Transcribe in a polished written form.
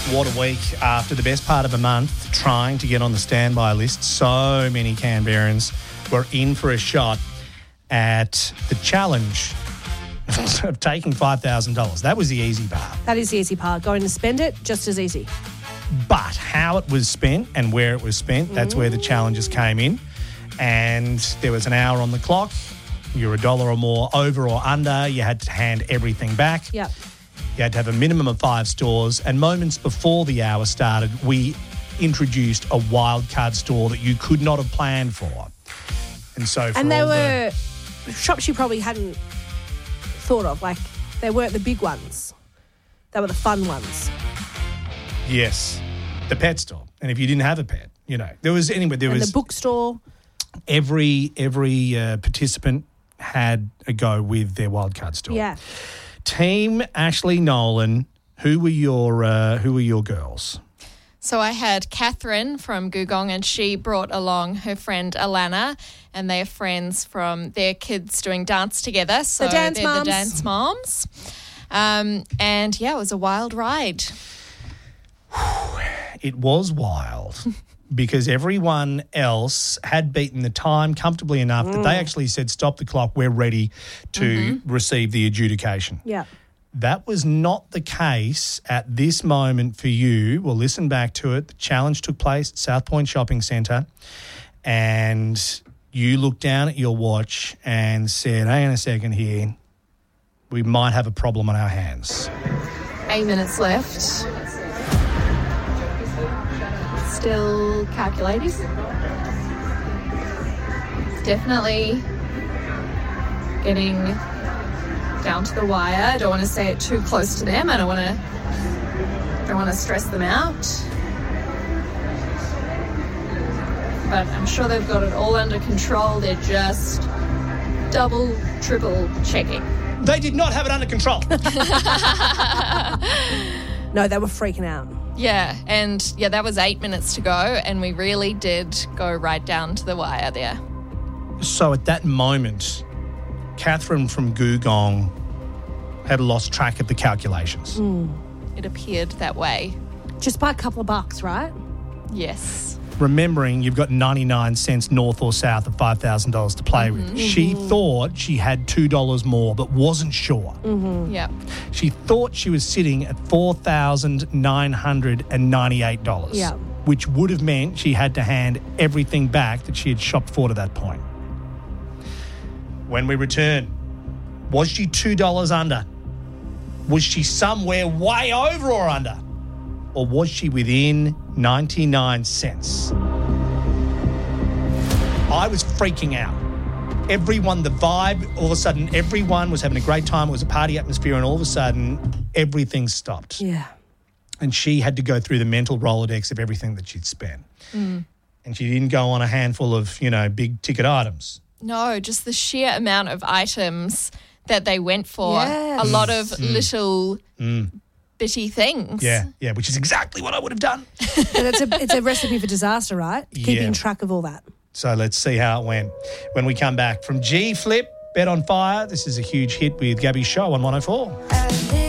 What a week after the best part of a month trying to get on the standby list. So many Canberrans were in for a shot at the challenge of taking $5,000. That was the easy part. That is the easy part. Going to spend it, just as easy. But how it was spent and where it was spent, that's where the challenges came in. And there was an hour on the clock. You're $1 or more over or under. You had to hand everything back. Yep. You had to have a minimum of 5 stores. And moments before the hour started, we introduced a wildcard store that you could not have planned for. And so for And they all were shops you probably hadn't thought of. Like, they weren't the big ones. They were the fun ones. Yes, the pet store. And if you didn't have a pet, there was the bookstore. Every participant had a go with their wildcard store. Yeah. Team Ashley Nolan, who were your girls? So I had Catherine from Googong, and she brought along her friend Alana, and they're friends from their kids doing dance together. So they're the dance moms. And yeah, it was a wild ride. It was wild because everyone else had beaten the time comfortably enough that they actually said, stop the clock, we're ready to receive the adjudication. Yeah. That was not the case at this moment for you. We'll listen back to it. The challenge took place at South Point Shopping Centre, and you looked down at your watch and said, hang on a second here, we might have a problem on our hands. 8 minutes left. Still calculating. Definitely getting down to the wire. I don't want to say it too close to them. I don't want to stress them out. But I'm sure they've got it all under control. They're just double, triple checking. They did not have it under control. No, they were freaking out. Yeah, and that was 8 minutes to go, and we really did go right down to the wire there. So at that moment, Catherine from Googong had lost track of the calculations. It appeared that way. Just by a couple of bucks, right? Yes. Remembering you've got 99 cents north or south of $5,000 to play with. She thought she had $2 more but wasn't sure. Yep. She thought she was sitting at $4,998, Yeah. which would have meant she had to hand everything back that she had shopped for to that point. When we return, was she $2 under? Was she somewhere way over or under? Or was she within 99 cents? I was freaking out. Everyone, the vibe, all of a sudden, everyone was having a great time. It was a party atmosphere, and all of a sudden, everything stopped. Yeah. And she had to go through the mental Rolodex of everything that she'd spent. And she didn't go on a handful of, big ticket items. No, just the sheer amount of items that they went for. Yes. A lot of little bitty things. Yeah, which is exactly what I would have done. And it's a recipe for disaster, right? Keeping track of all that. So let's see how it went. When we come back from G Flip, Bet on Fire, this is a huge hit with Gabby Show on 104.